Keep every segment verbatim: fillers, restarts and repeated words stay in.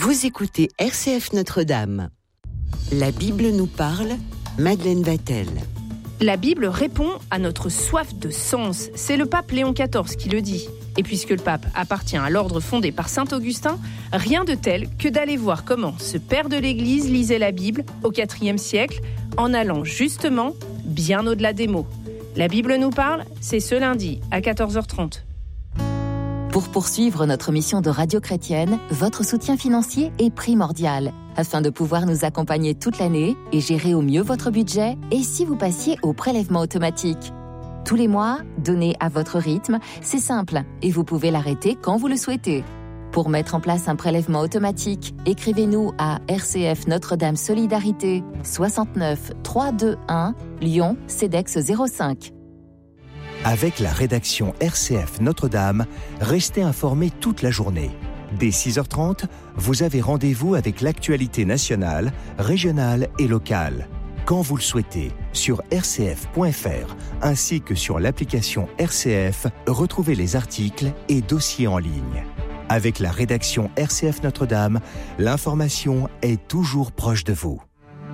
Vous écoutez R C F Notre-Dame. La Bible nous parle, Madeleine Vatel. La Bible répond à notre soif de sens. C'est le pape Léon quatorze qui le dit. Et puisque le pape appartient à l'ordre fondé par saint Augustin, rien de tel que d'aller voir comment ce père de l'Église lisait la Bible au quatrième siècle, en allant justement bien au-delà des mots. La Bible nous parle, c'est ce lundi à quatorze heures trente. Pour poursuivre notre mission de radio chrétienne, votre soutien financier est primordial afin de pouvoir nous accompagner toute l'année et gérer au mieux votre budget. Et si vous passiez au prélèvement automatique ? Tous les mois, donnez à votre rythme, c'est simple et vous pouvez l'arrêter quand vous le souhaitez. Pour mettre en place un prélèvement automatique, écrivez-nous à R C F Notre-Dame Solidarité soixante-neuf trois cent vingt-et-un Lyon, CEDEX zéro cinq. Avec la rédaction R C F Notre-Dame, restez informés toute la journée. Dès six heures trente, vous avez rendez-vous avec l'actualité nationale, régionale et locale. Quand vous le souhaitez, sur r c f point f r ainsi que sur l'application R C F, retrouvez les articles et dossiers en ligne. Avec la rédaction R C F Notre-Dame, l'information est toujours proche de vous.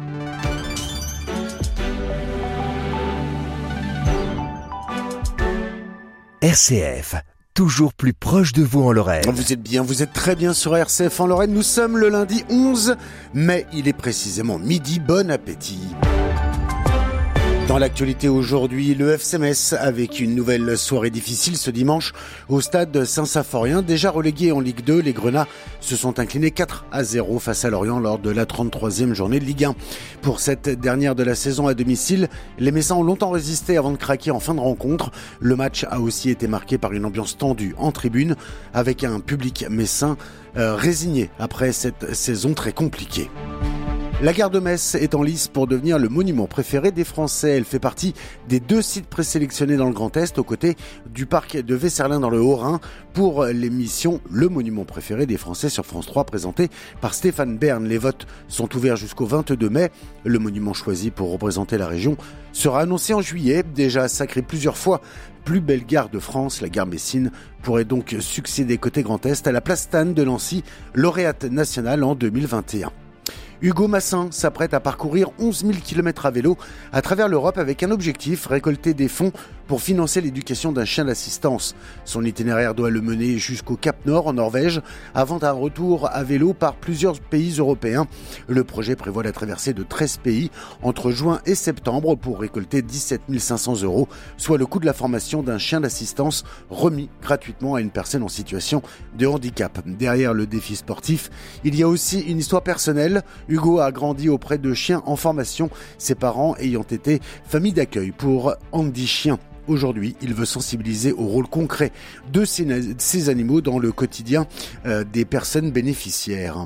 R C F, toujours plus proche de vous en Lorraine. Vous êtes bien, vous êtes très bien sur R C F en Lorraine. Nous sommes le lundi onze mai, il est précisément midi. Bon appétit. Dans l'actualité aujourd'hui, le F C Metz avec une nouvelle soirée difficile ce dimanche au stade Saint-Symphorien. Déjà relégué en Ligue deux, les Grenats se sont inclinés quatre à zéro face à Lorient lors de la trente-troisième journée de Ligue un. Pour cette dernière de la saison à domicile, les Messins ont longtemps résisté avant de craquer en fin de rencontre. Le match a aussi été marqué par une ambiance tendue en tribune avec un public messin euh, résigné après cette saison très compliquée. La gare de Metz est en lice pour devenir le monument préféré des Français. Elle fait partie des deux sites présélectionnés dans le Grand Est, aux côtés du parc de Vesserlin dans le Haut-Rhin, pour l'émission Le monument préféré des Français sur France trois, présentée par Stéphane Bern. Les votes sont ouverts jusqu'au vingt-deux mai. Le monument choisi pour représenter la région sera annoncé en juillet. Déjà sacrée plusieurs fois plus belle gare de France, la gare Messine pourrait donc succéder côté Grand Est à la place Stan de Nancy, lauréate nationale en deux mille vingt et un. Hugo Massin s'apprête à parcourir onze mille kilomètres à vélo à travers l'Europe avec un objectif, récolter des fonds pour financer l'éducation d'un chien d'assistance. Son itinéraire doit le mener jusqu'au Cap Nord en Norvège avant un retour à vélo par plusieurs pays européens. Le projet prévoit la traversée de treize pays entre juin et septembre pour récolter dix-sept mille cinq cents euros, soit le coût de la formation d'un chien d'assistance remis gratuitement à une personne en situation de handicap. Derrière le défi sportif, il y a aussi une histoire personnelle. Hugo a grandi auprès de chiens en formation, ses parents ayant été famille d'accueil pour Andy Chien. Aujourd'hui, il veut sensibiliser au rôle concret de ces, ces animaux dans le quotidien euh, des personnes bénéficiaires.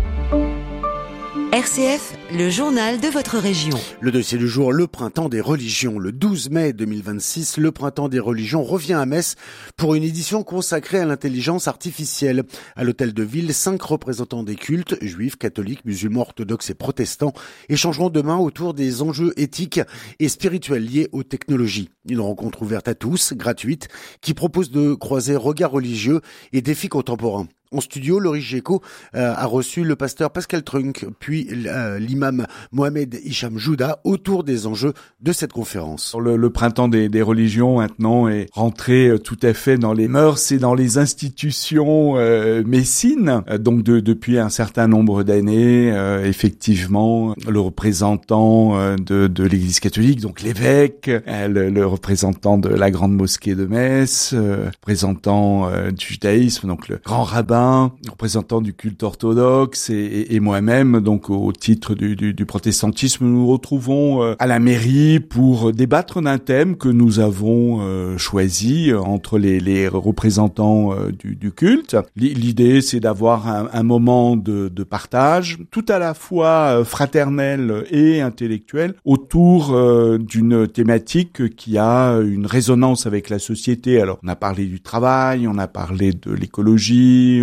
R C F, le journal de votre région. Le dossier du jour, le printemps des religions. Le douze mai deux mille vingt-six, le printemps des religions revient à Metz pour une édition consacrée à l'intelligence artificielle. À l'hôtel de ville, cinq représentants des cultes, juifs, catholiques, musulmans, orthodoxes et protestants, échangeront demain autour des enjeux éthiques et spirituels liés aux technologies. Une rencontre ouverte à tous, gratuite, qui propose de croiser regards religieux et défis contemporains. En studio, Laurie Géco euh, a reçu le pasteur Pascal Trunk, puis euh, l'imam Mohamed Hicham Jouda autour des enjeux de cette conférence. Le, le printemps des, des religions maintenant est rentré tout à fait dans les mœurs et dans les institutions euh, messines. Donc de, depuis un certain nombre d'années, euh, effectivement, le représentant euh, de, de l'Église catholique, donc l'évêque, euh, le, le représentant de la grande mosquée de Metz, euh, représentant euh, du judaïsme, donc le grand rabbin, représentant du culte orthodoxe et, et, et moi-même, donc au titre du, du, du protestantisme, nous nous retrouvons euh, à la mairie pour débattre d'un thème que nous avons euh, choisi entre les, les représentants euh, du, du culte. L'idée, c'est d'avoir un, un moment de, de partage, tout à la fois fraternel et intellectuel, autour euh, d'une thématique qui a une résonance avec la société. Alors, on a parlé du travail, on a parlé de l'écologie,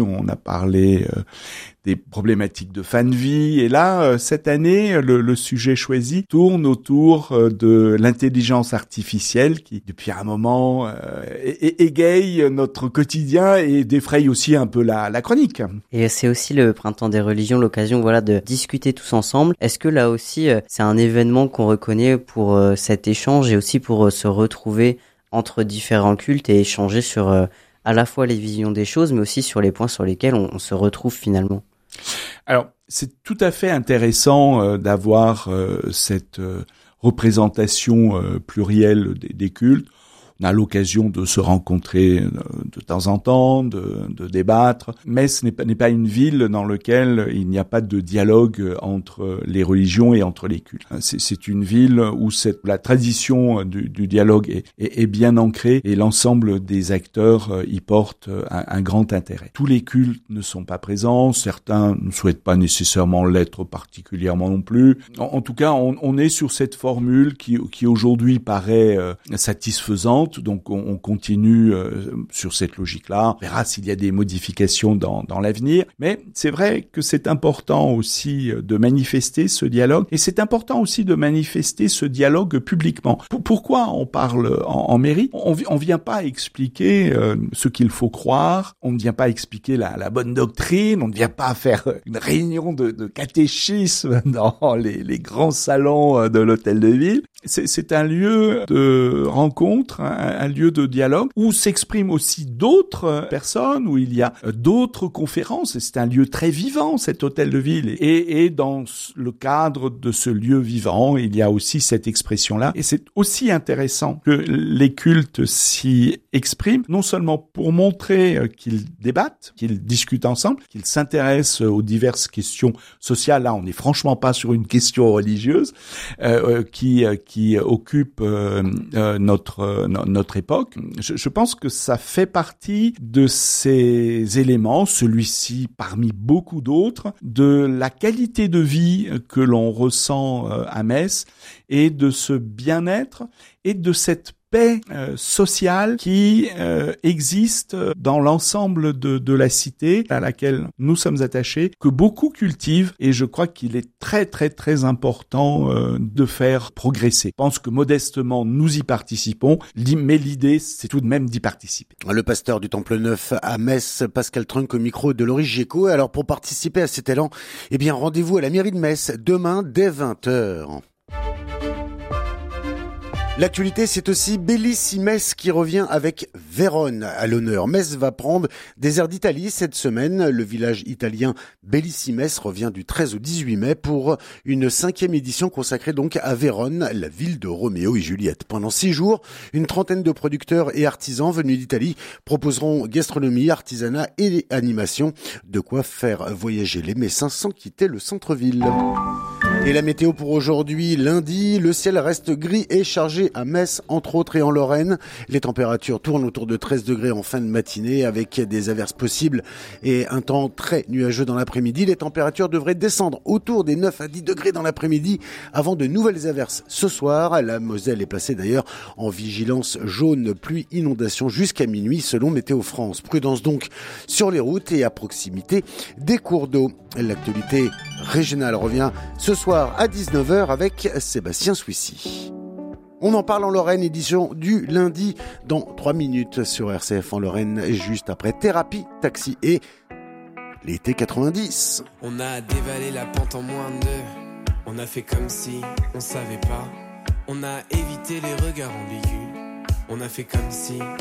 on a parlé euh, des problématiques de fin de vie. Et là, euh, cette année, le, le sujet choisi tourne autour euh, de l'intelligence artificielle qui, depuis un moment, euh, é- égaye notre quotidien et défraye aussi un peu la, la chronique. Et c'est aussi le Printemps des religions, l'occasion voilà de discuter tous ensemble. Est-ce que là aussi, euh, c'est un événement qu'on reconnaît pour euh, cet échange et aussi pour euh, se retrouver entre différents cultes et échanger sur euh, à la fois les visions des choses, mais aussi sur les points sur lesquels on, on se retrouve finalement? Alors, c'est tout à fait intéressant euh, d'avoir euh, cette euh, représentation euh, plurielle des, des cultes. On a l'occasion de se rencontrer euh, de temps en temps, de, de débattre. Metz n'est pas, n'est pas une ville dans laquelle il n'y a pas de dialogue entre les religions et entre les cultes. C'est, c'est une ville où cette, la tradition du, du dialogue est, est, est bien ancrée et l'ensemble des acteurs y portent un, un grand intérêt. Tous les cultes ne sont pas présents, certains ne souhaitent pas nécessairement l'être particulièrement non plus. En, en tout cas, on, on est sur cette formule qui, qui aujourd'hui paraît euh, satisfaisante. Donc on, on continue euh, sur cette logique-là. On verra s'il y a des modifications dans, dans l'avenir. Mais c'est vrai que c'est important aussi de manifester ce dialogue. Et c'est important aussi de manifester ce dialogue publiquement. P- pourquoi on parle en, en mairie ? On ne vient pas expliquer euh, ce qu'il faut croire. On ne vient pas expliquer la, la bonne doctrine. On ne vient pas faire une réunion de, de catéchisme dans les, les grands salons de l'hôtel de ville. C'est, c'est un lieu de rencontre, un, un lieu de dialogue où s'expriment aussi d'autres personnes, où il y a d'autres conférences. Et c'est un lieu très vivant, cet hôtel de ville. Et, et dans le cadre de ce lieu vivant, il y a aussi cette expression-là. Et c'est aussi intéressant que les cultes s'y expriment, non seulement pour montrer qu'ils débattent, qu'ils discutent ensemble, qu'ils s'intéressent aux diverses questions sociales. Là, on n'est franchement pas sur une question religieuse euh, qui qui occupe euh, euh, notre euh, notre époque. Je, je pense que ça fait partie de ces éléments, celui-ci parmi beaucoup d'autres, de la qualité de vie que l'on ressent euh, à Metz et de ce bien-être et de cette paix euh, sociale qui euh, existe dans l'ensemble de, de la cité à laquelle nous sommes attachés, que beaucoup cultivent, et je crois qu'il est très très très important euh, de faire progresser. Je pense que modestement nous y participons, mais l'idée c'est tout de même d'y participer. Le pasteur du Temple Neuf à Metz, Pascal Trunk au micro de Loris Géco. Alors pour participer à cet élan, eh bien rendez-vous à la mairie de Metz demain dès vingt heures. L'actualité, c'est aussi Bellissi-Metz qui revient avec Vérone à l'honneur. Metz va prendre des airs d'Italie cette semaine. Le village italien Bellissi-Metz revient du treize au dix-huit mai pour une cinquième édition consacrée donc à Vérone, la ville de Roméo et Juliette. Pendant six jours, une trentaine de producteurs et artisans venus d'Italie proposeront gastronomie, artisanat et animation. De quoi faire voyager les Messins sans quitter le centre-ville. Et la météo pour aujourd'hui, lundi, le ciel reste gris et chargé à Metz, entre autres, et en Lorraine. Les températures tournent autour de treize degrés en fin de matinée avec des averses possibles et un temps très nuageux dans l'après-midi. Les températures devraient descendre autour des neuf à dix degrés dans l'après-midi avant de nouvelles averses ce soir. La Moselle est placée d'ailleurs en vigilance jaune pluie inondation jusqu'à minuit selon Météo France. Prudence donc sur les routes et à proximité des cours d'eau. L'actualité régionale revient ce soir à dix-neuf heures avec Sébastien Souissy. On en parle en Lorraine, édition du lundi dans trois minutes sur R C F en Lorraine, juste après Thérapie, Taxi et l'été quatre-vingt-dix. On a dévalé la pente en moins de deux, on a fait comme si on savait pas, on a évité les regards ambigus, on a fait comme si